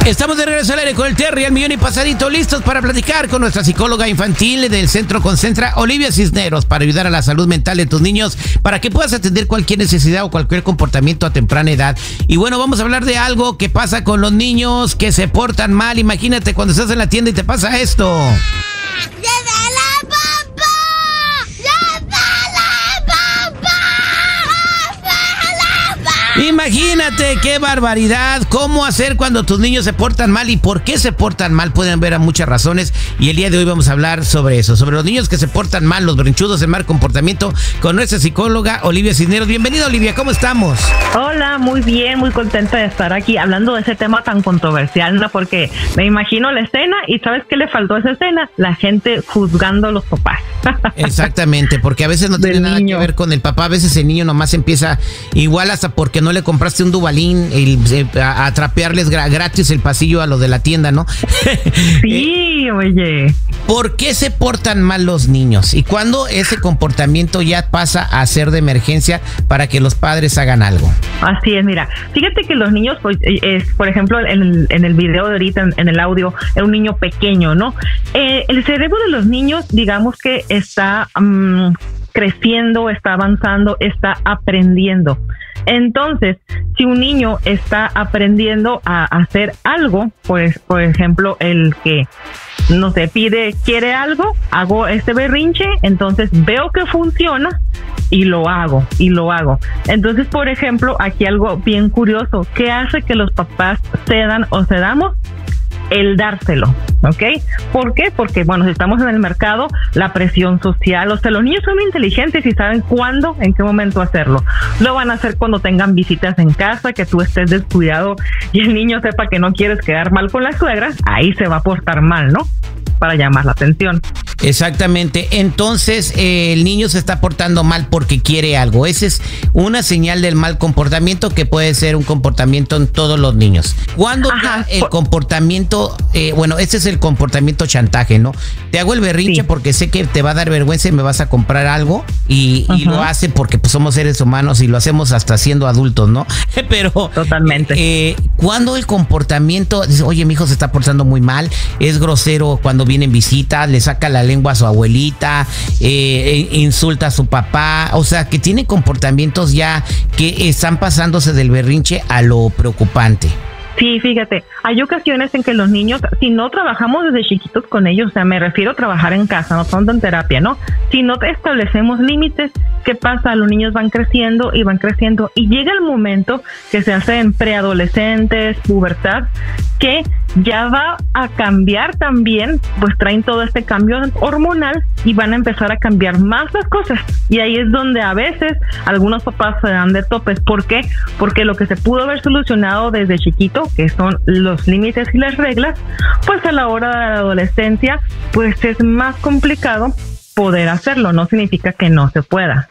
Estamos de regreso al aire con el Terry, al millón y pasadito, listos para platicar con nuestra psicóloga infantil del Centro Concentra, Olivia Cisneros, para ayudar a la salud mental de tus niños, para que puedas atender cualquier necesidad o cualquier comportamiento a temprana edad. Y bueno, vamos a hablar de algo que pasa con los niños que se portan mal. Imagínate cuando estás en la tienda y te pasa esto. Imagínate qué barbaridad, cómo hacer cuando tus niños se portan mal y por qué se portan mal. Pueden ver a muchas razones y el día de hoy vamos a hablar sobre eso, sobre los niños que se portan mal, los berrinchudos, el mal comportamiento, con nuestra psicóloga Olivia Cisneros. Bienvenida, Olivia, ¿cómo estamos? Hola, muy bien, muy contenta de estar aquí hablando de ese tema tan controversial, ¿no? Porque me imagino la escena y ¿sabes qué le faltó a esa escena? La gente juzgando a los papás. Exactamente, porque a veces no tiene nada que ver con el papá, a veces el niño nomás empieza igual hasta porque no le compraste un Dubalín a trapearles gratis el pasillo a los de la tienda, ¿no? Sí, oye. ¿Por qué se portan mal los niños? ¿Y cuándo ese comportamiento ya pasa a ser de emergencia para que los padres hagan algo? Así es, mira, fíjate que los niños, pues, por ejemplo, en el video de ahorita, en el audio, es un niño pequeño, ¿no? El cerebro de los niños, digamos que está creciendo, está avanzando, está aprendiendo. Entonces, si un niño está aprendiendo a hacer algo, pues, por ejemplo, el que, no sé, quiere algo, hago este berrinche, entonces veo que funciona y lo hago. Entonces, por ejemplo, aquí algo bien curioso, ¿qué hace que los papás cedan o cedamos? El dárselo, ¿ok? ¿Por qué? Porque, bueno, si estamos en el mercado, la presión social, o sea, los niños son inteligentes y saben cuándo, en qué momento hacerlo. Lo van a hacer cuando tengan visitas en casa, que tú estés descuidado y el niño sepa que no quieres quedar mal con la suegra, ahí se va a portar mal, ¿no? Para llamar la atención. Exactamente. Entonces, el niño se está portando mal porque quiere algo. Esa es una señal del mal comportamiento que puede ser un comportamiento en todos los niños. Cuando el comportamiento, ese es el comportamiento chantaje, ¿no? Te hago el berrinche porque sé que te va a dar vergüenza y me vas a comprar algo y lo hace porque pues, somos seres humanos y lo hacemos hasta siendo adultos, ¿no? Pero totalmente. Cuando el comportamiento dice, oye, mi hijo se está portando muy mal, es grosero cuando viene en visita, le saca la lengua a su abuelita, insulta a su papá, o sea, que tiene comportamientos ya que están pasándose del berrinche a lo preocupante. Sí, fíjate, hay ocasiones en que los niños, si no trabajamos desde chiquitos con ellos, o sea, me refiero a trabajar en casa, no tanto en terapia, ¿no? Si no establecemos límites, ¿qué pasa? Los niños van creciendo y llega el momento que se hacen preadolescentes, pubertad, que ya va a cambiar también, pues traen todo este cambio hormonal y van a empezar a cambiar más las cosas. Y ahí es donde a veces algunos papás se dan de topes. ¿Por qué? Porque lo que se pudo haber solucionado desde chiquito, que son los límites y las reglas, pues a la hora de la adolescencia, pues es más complicado poder hacerlo. No significa que no se pueda.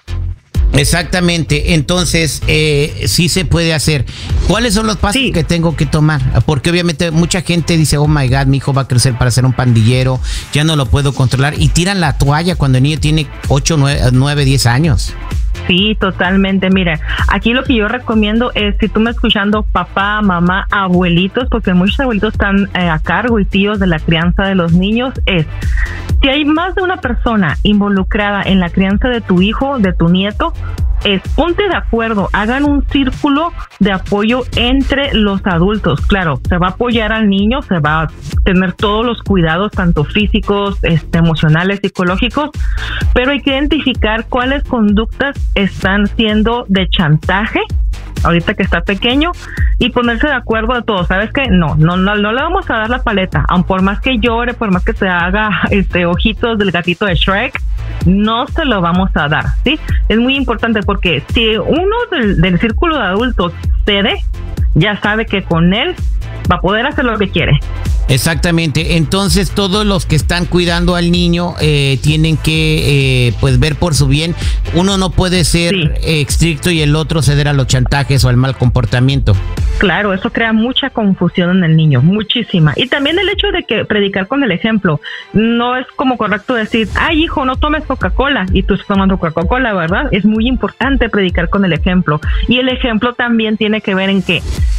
Exactamente, entonces sí se puede hacer. ¿Cuáles son los pasos que tengo que tomar? Porque obviamente mucha gente dice, oh my God, mi hijo va a crecer para ser un pandillero, ya no lo puedo controlar, y tiran la toalla cuando el niño tiene 8, 9, 10 años. Sí, totalmente. Mira, aquí lo que yo recomiendo es, si tú me escuchando, papá, mamá, abuelitos, porque muchos abuelitos están a cargo y tíos de la crianza de los niños, es, si hay más de una persona involucrada en la crianza de tu hijo, de tu nieto, ponte de acuerdo, hagan un círculo de apoyo entre los adultos. Claro, se va a apoyar al niño, se va a tener todos los cuidados, tanto físicos, emocionales, psicológicos, pero hay que identificar cuáles conductas están siendo de chantaje, ahorita que está pequeño, y ponerse de acuerdo a todos. ¿Sabes qué? No le vamos a dar la paleta, aun por más que llore, por más que se haga ojitos del gatito de Shrek, no se lo vamos a dar, ¿sí? Es muy importante porque si uno del círculo de adultos cede, ya sabe que con él va a poder hacer lo que quiere. Exactamente, entonces todos los que están cuidando al niño tienen que pues ver por su bien. Uno no puede ser estricto y el otro ceder a los chantajes o al mal comportamiento. Claro, eso crea mucha confusión en el niño, muchísima. Y también el hecho de que predicar con el ejemplo. No es como correcto decir, ay hijo, no tomes Coca-Cola, y tú estás tomando Coca-Cola, ¿verdad? Es muy importante predicar con el ejemplo. Y el ejemplo también tiene que ver en que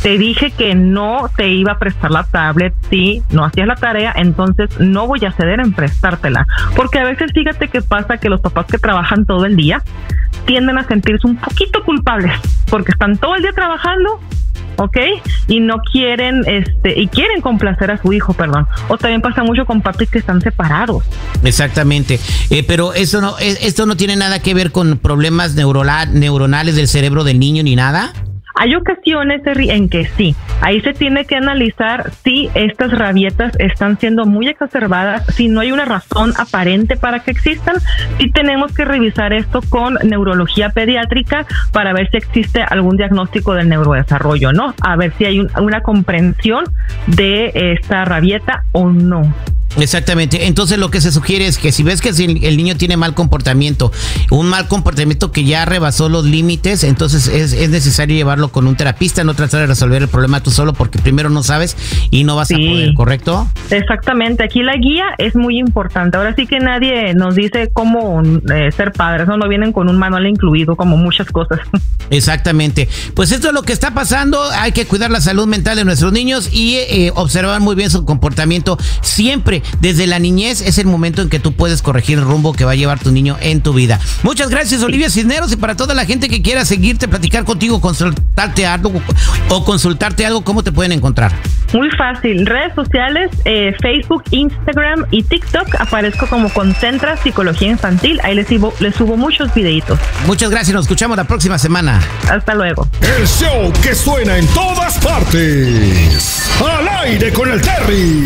te dije que no te iba a prestar la tablet si no hacías la tarea, entonces no voy a ceder en prestártela. Porque a veces fíjate que pasa que los papás que trabajan todo el día tienden a sentirse un poquito culpables porque están todo el día trabajando, ¿ok? Y no quieren, y quieren complacer a su hijo, perdón. O también pasa mucho con papis que están separados. Exactamente, pero esto no tiene nada que ver con problemas neuronales del cerebro del niño ni nada. Hay ocasiones en que sí, ahí se tiene que analizar si estas rabietas están siendo muy exacerbadas, si no hay una razón aparente para que existan, sí tenemos que revisar esto con neurología pediátrica para ver si existe algún diagnóstico del neurodesarrollo, ¿no? A ver si hay una comprensión de esta rabieta o no. Exactamente, entonces lo que se sugiere es que si ves que el niño tiene mal comportamiento, un mal comportamiento que ya rebasó los límites, entonces es necesario llevarlo con un terapista, no tratar de resolver el problema tú solo porque primero no sabes y no vas a poder, ¿correcto? Exactamente, aquí la guía es muy importante, ahora sí que nadie nos dice cómo ser padres, no vienen con un manual incluido como muchas cosas. Exactamente, pues esto es lo que está pasando, hay que cuidar la salud mental de nuestros niños y observar muy bien su comportamiento siempre. Desde la niñez es el momento en que tú puedes corregir el rumbo que va a llevar tu niño en tu vida. Muchas gracias, Olivia Cisneros, y para toda la gente que quiera seguirte, platicar contigo, consultarte algo, ¿cómo te pueden encontrar? Muy fácil, redes sociales, Facebook, Instagram y TikTok, aparezco como Concentra Psicología Infantil, ahí les subo muchos videitos. Muchas gracias, nos escuchamos la próxima semana. Hasta luego. El show que suena en todas partes, al aire con el Terry.